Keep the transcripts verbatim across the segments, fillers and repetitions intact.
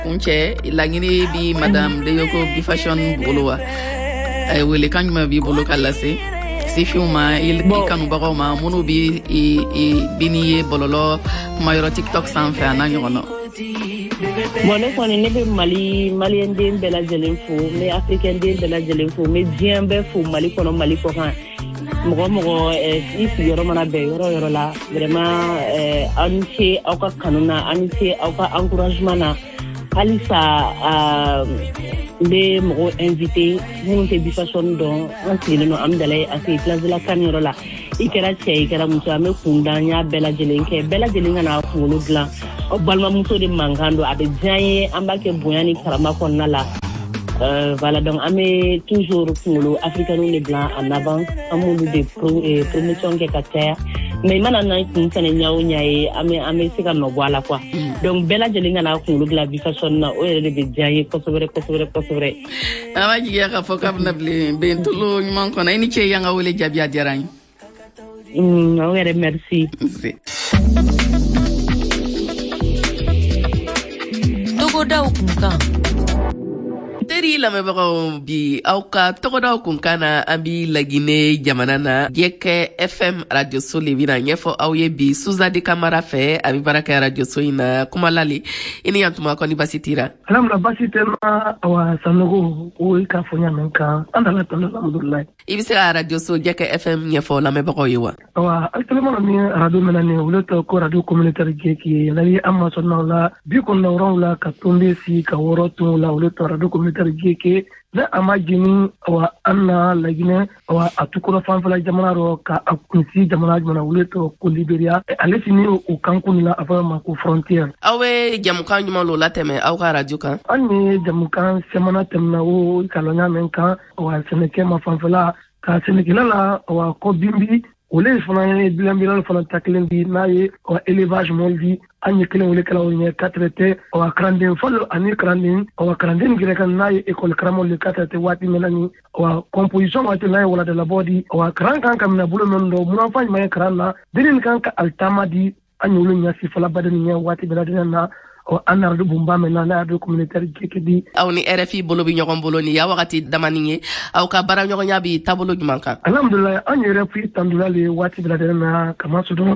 Unche lagini bi madame de yoko bi fashion bolowa ay wele kanjuma bi bolo kalase si fiuma il kanu bago ma munu bi e biniye bololo mayro TikTok san fa na nyono bon ko ne be mali malien de bela jelen fo mais africain de bela jelen fo mais bien be fo mali kono mali ko han mo mo e si yoro mana be yoro yoro la vraiment euh anti aka kanuna anti aka encouragement na Alisa a le mo invité mon te bifashon don anti no amdale ati place de la Cagnola ikera che ikera muso ame kundanya bela jelenke bela jelenga na kulu gla o balma muso de mangando abe jaye ambake boyani karama konna la euh voilà donc ame toujours kulu africain les blancs en avant amoulu de pro et promotion ke kater mais manana kun tane nyaaw nyaay ame ame sika no wala quoi donc bela jelinga na ko lugla bi façon na o yere de jaay ko sobre ko sobre ko sobre ama jiya ka fokam na bli bentulo ni man ko na ni che yanga wole jabia jarany mm o yere merci dogo da ukunka teri la me bago bi auka togoda kunkana ambi lagine jamanana Jeke F M radio soli vina nyefo auye bi Suzadi Kamara fe abi baraka radio soina kumalali ini yantuma ko ni basitira alamla basitena awa sanogo o ka fonya menka andala tono alhamdulillah ibise radio so Jeke F M nyefo la me bago yewa awa altelema ni radio menani wuleto ko radio communautaire Jeke nali amma sonna la bi ko nawron la ka tombe si ka woroto la wuleto radio communautaire Jeke na amajini wa anna lagine wa atukura fanfala jamana ro ka akunsi jamana jamana wuleto ko Liberia alesini o kankuni la afama ko frontière awe jamukan juma lo lateme aw ka radio kan anni jamukan semana temna o kalonya menka wa seneke ma fanfala ka seneke la wa ko bimbi ole fana bilambila fana taklen bi naye wa élevage moldi anye kelen wole kala wonye katrete wa krandin folo ani krandin wa krandin grekan naye école kramol le katrete wati melani wa composition wati naye wala de la body wa kran kan kam na bulo nondo muna fany may kranna dinin kan ka altamadi anyulu nyasi fala badani nya wati beladina na o anardu bumba mena na do communautaire Jekedi awni R F I bolo bi ñogon bolo ni ya wakati damaniye aw ka bara ñogon yabi tabolo jumanka alhamdulillah an R F I tandula le wati beladina kama sudo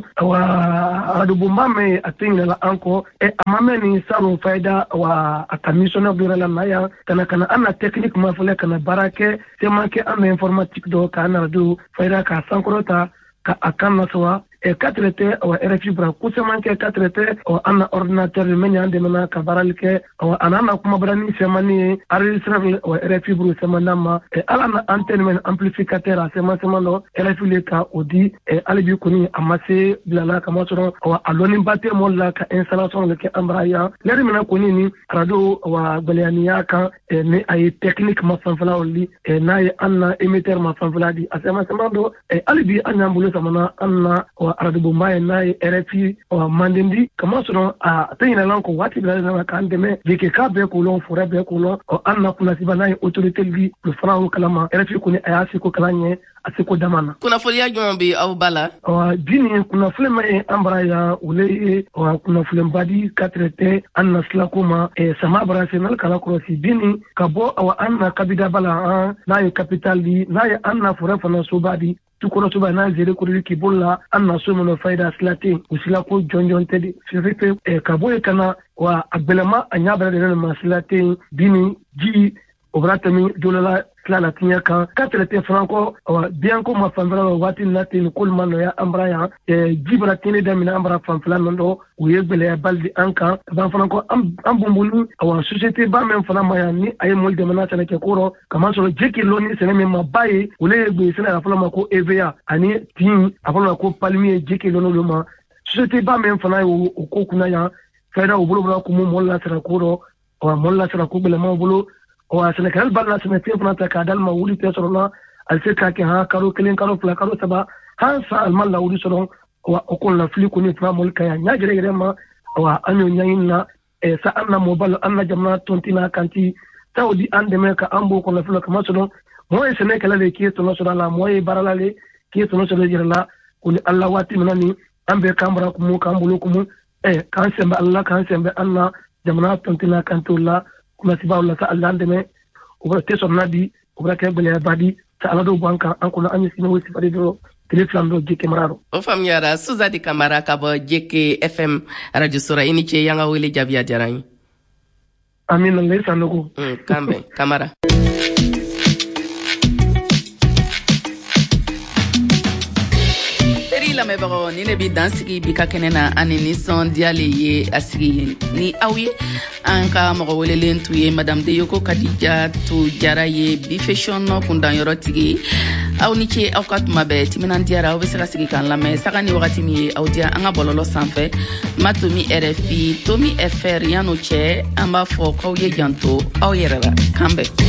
wa adu bumba me atinga la anko e amameni saro faida wa atamisona birala maya kana kana ana technique ma fule kana barake semanke ana informatique do kana do faida ka sankrota ka akanna sawa e katrete o R F I bra kusema ke katrete o ana ordinateur menya de mena ka baralke o anana kuma brani semani enregistreur o R F I bru semana ma e ala na antenne men amplificateur a sema semano R F I le ka odi e alibi kuni amase blala kama soro o aloni batte molla ka installation le ke ambraya leri mena kuni ni radio wa baliania ka e ne ay technique ma fanfala oli e nay anna émetteur ma fanfala di asema semando e alibi anyambulo semana anna aradu bumbaye naye R F I o mandendi kama sono a tayina lanko wati bila na kandeme Jeke ka be ko lon fura be ko lon o anna kuna siba naye autorité li le franc kalama R F I kuni ayasi ko kalanye asiko damana kuna folia jombi aw bala o dini kuna fulema e ambraya ule o kuna fulembadi katrete anna slakuma e sama brasenal kala krosi dini kabo aw anna kabida bala naye capital li naye anna fura fana subadi tukoro tuba na zere kuri ki bolla anna so mono faida slati usila ko jonjon tedi fife e kaboye kana wa agbelama anya bala de ma slati bini ji obratami dolala slala tinya kan katrete franco wa bianco ma famvra wati latin kulman ya ambraya e jibra tini da mina ambra famfla nondo uyegbele baldi anka ban franco am bumbulu wa société ba men fana maya ni ay molde manata ke koro kama so Jeke loni sene me mabaye ule gbe sene afala mako E V A ani tin afala ko palmier Jeke lono loma société ba men fana o ko kuna ya fera o bolo ko mo molla tara koro wa molla tara ko bele mo bolo wa Senegal balla sene te fana ta kadal ma wuli te sorona al se ka ke ha karo kelen karo fla karo saba ha sa al malla wuli soron wa okol la fli ko ni fa mol kaya nya gere gere ma wa anyo nyayinna e sa anna mobile anna jamna tontina kanti saudi ande me ka ambo ko la fla kama soron moy Senegal le ki to no sora moy barala le ki to no sora jirala ko ni Allah wati manani ambe kambra ko mo kambulo ko mo e kan sembe Allah kan sembe anna jamana tontina kantola kuma sibaw la sa Allah ndeme o ba te sonna di o ba ke bele badi sa ala do banka an ko anyi sino wisi fadi do téléphone do jeke mararo o famiyara Suzadi Camara ka bɔ Jeke F M radio sora ini ce yanga wele jabiya jarani amin ngai sanogo mm kambe Camara lamɛnbagaw ni ne bi dansigi bi ka kɛnɛ na ani nisɔndiya le ye a sigi ni aw ye an ka mɔgɔ welelen tu ye madame Deyoko Kadija tu jara ye bi fashion kundanyɔrɔ tigi aw ni ce aw ka tuma bɛɛ timinandiyara aw bɛ se ka sigi k'an lamɛn saga ni wagati min ye aw diya an ka bɔlɔlɔ sanfɛ ma Tomi R F I Tomi F R yan'o cɛ an b'a fɔ k'aw ye janto aw yɛrɛ la kan bɛn